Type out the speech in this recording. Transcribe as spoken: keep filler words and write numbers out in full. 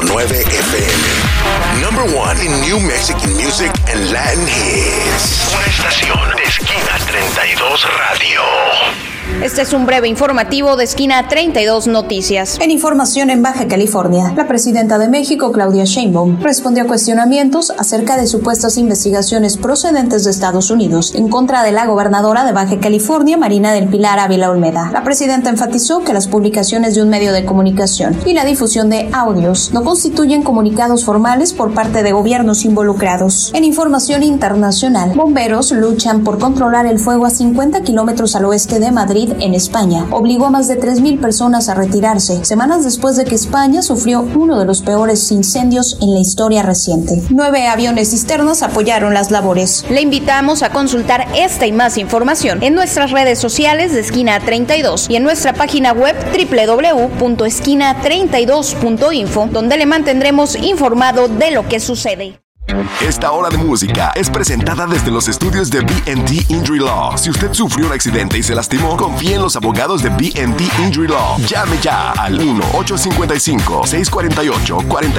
nueve F M. Number one in New Mexican music and Latin hits. Una estación de Esquina treinta y dos Radio. Este es un breve informativo de Esquina treinta y dos Noticias. En información en Baja California, la presidenta de México, Claudia Sheinbaum, respondió a cuestionamientos acerca de supuestas investigaciones procedentes de Estados Unidos en contra de la gobernadora de Baja California, Marina del Pilar Ávila Olmeda. La presidenta enfatizó que las publicaciones de un medio de comunicación y la difusión de audios no constituyen comunicados formales por parte de gobiernos involucrados. En información internacional, bomberos luchan por controlar el fuego a cincuenta kilómetros al oeste de Madrid, en España. Obligó a más de tres mil personas a retirarse, semanas después de que España sufrió uno de los peores incendios en la historia reciente. Nueve aviones cisternas apoyaron las labores. Le invitamos a consultar esta y más información en nuestras redes sociales de Esquina treinta y dos y en nuestra página web doble u doble u doble u punto esquina treinta y dos punto info, donde le mantendremos informado de lo que sucede. Esta hora de música es presentada desde los estudios de B and T Injury Law. Si usted sufrió un accidente y se lastimó, confíe en los abogados de B and T Injury Law. Llame ya al uno ocho cinco cinco, seis cuatro ocho, cuatro